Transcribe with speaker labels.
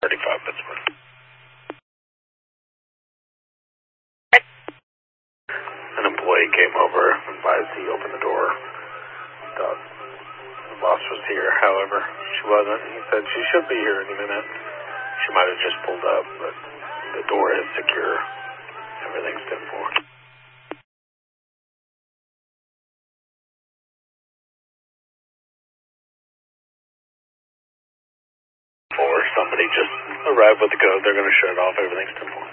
Speaker 1: 35 Pittsburgh. An employee came over, advised he opened the door. Thought the boss was here, however, she wasn't. He said she should be here any minute. She might have just pulled up, but the door is secure. Everything's 10-4. Or somebody just arrived with the code. They're going to shut it off. Everything's 10-4.